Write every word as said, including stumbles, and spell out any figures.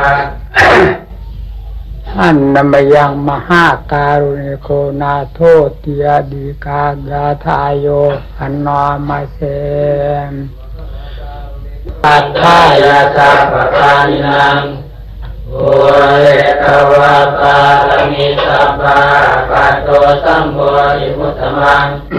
อันนมยังมหาการุณิโกนาโทติยดีกากาทายโยอันนอมาเสมปัตถายาสัพพานินังโอเรกวะปาลมิสัพพะปัตโตสัมโพธิพุทธมัง